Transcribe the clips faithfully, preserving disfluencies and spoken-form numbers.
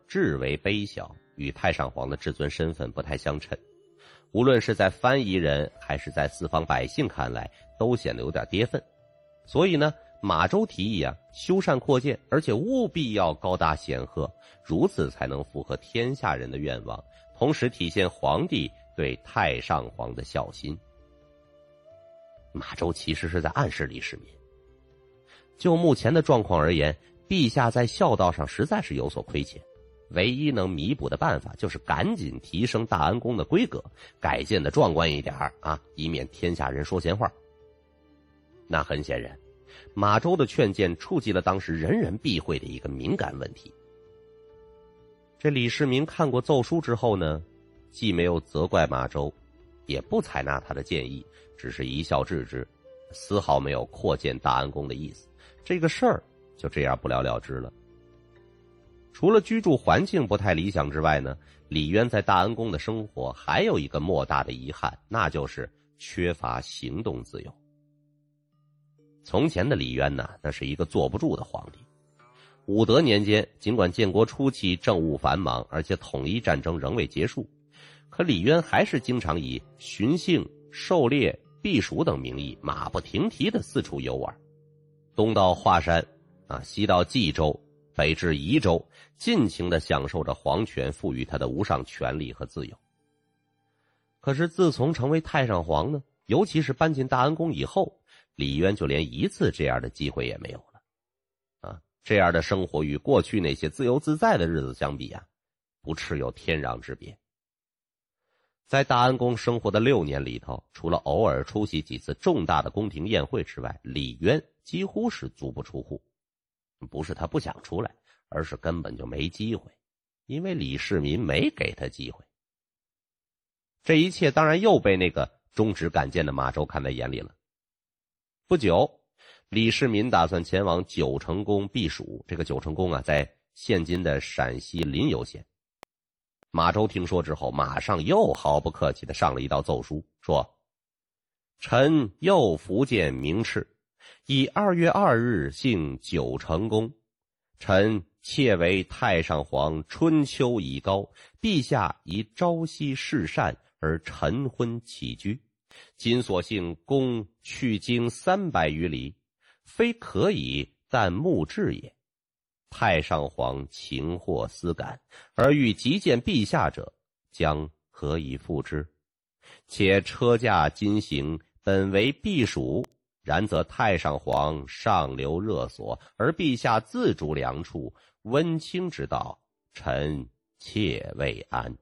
至为卑小，与太上皇的至尊身份不太相称，无论是在藩夷人还是在四方百姓看来，都显得有点跌份。所以呢，马周提议啊，修缮扩建，而且务必要高大显赫，如此才能符合天下人的愿望，同时体现皇帝对太上皇的孝心。马周其实是在暗示李世民，就目前的状况而言，陛下在孝道上实在是有所亏欠，唯一能弥补的办法就是赶紧提升大安宫的规格，改建的壮观一点啊，以免天下人说闲话。那很显然，马周的劝谏触及了当时人人避讳的一个敏感问题。这李世民看过奏书之后呢，既没有责怪马周，也不采纳他的建议，只是一笑置之，丝毫没有扩建大安宫的意思。这个事儿就这样不了了之了。除了居住环境不太理想之外呢，李渊在大安宫的生活还有一个莫大的遗憾，那就是缺乏行动自由。从前的李渊呢，那是一个坐不住的皇帝。武德年间，尽管建国初期政务繁忙，而且统一战争仍未结束，可李渊还是经常以巡幸、狩猎、避暑等名义，马不停蹄地四处游玩。东到华山啊，西到冀州，北至宜州，尽情地享受着皇权赋予他的无上权力和自由。可是自从成为太上皇呢，尤其是搬进大安宫以后，李渊就连一次这样的机会也没有了。啊，这样的生活与过去那些自由自在的日子相比啊，不啻有天壤之别。在大安宫生活的六年里头，除了偶尔出席几次重大的宫廷宴会之外，李渊几乎是足不出户。不是他不想出来，而是根本就没机会，因为李世民没给他机会。这一切当然又被那个忠直敢谏的马周看在眼里了。不久，李世民打算前往九成宫避暑。这个九成宫啊，在现今的陕西临游县。马周听说之后，马上又毫不客气地上了一道奏书，说：臣右福建明敕，以二月二日幸九成宫。臣窃为太上皇春秋已高，陛下以朝夕事善而晨昏起居。今所幸宫去经三百余里，非可以但目至也。太上皇情获思感，而欲急见陛下者，将何以复之？且车驾今行，本为避暑，然则太上皇上流热所，而陛下自主良处，温清之道，臣切未安。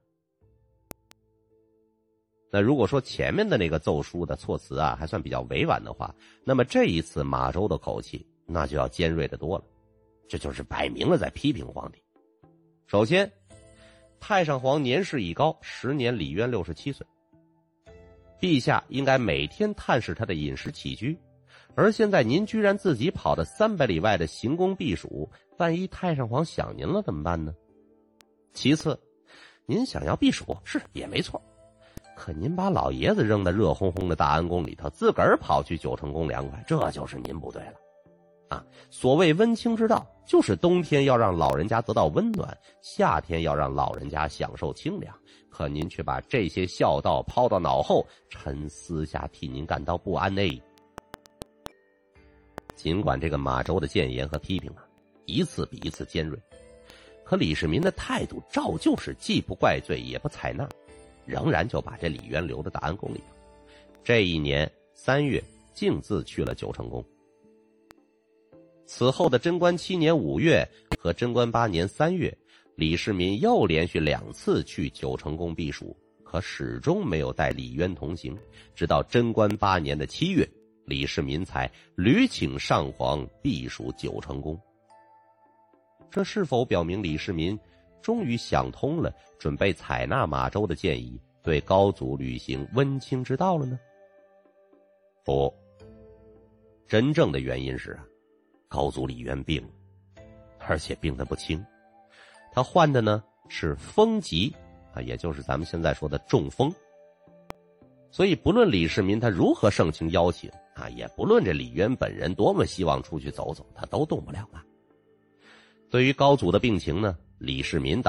那如果说前面的那个奏书的措辞啊还算比较委婉的话，那么这一次马周的口气那就要尖锐得多了，这就是摆明了在批评皇帝。首先，太上皇年事已高，时年李渊六十七岁，陛下应该每天探视他的饮食起居，而现在您居然自己跑到三百里外的行宫避暑，万一太上皇想您了怎么办呢？其次，您想要避暑是也没错，可您把老爷子扔在热烘烘的大安宫里头，自个儿跑去九成宫凉快，这就是您不对了啊！所谓温清之道，就是冬天要让老人家得到温暖，夏天要让老人家享受清凉。可您却把这些孝道抛到脑后，臣私下替您感到不安呢。尽管这个马周的谏言和批评啊，一次比一次尖锐，可李世民的态度照旧是既不怪罪也不采纳，仍然就把这李渊留在大安宫里。这一年三月，径自去了九成宫。此后的贞观七年五月和贞观八年三月，李世民又连续两次去九成宫避暑，可始终没有带李渊同行。直到贞观八年的七月，李世民才屡请上皇避暑九成宫。这是否表明李世民终于想通了，准备采纳马周的建议，对高祖履行温清之道了呢？不，真正的原因是啊，高祖李渊病了，而且病得不轻。他患的呢是风疾啊，也就是咱们现在说的中风。所以不论李世民他如何盛情邀请啊，也不论这李渊本人多么希望出去走走，他都动不了啊。对于高祖的病情呢，李世民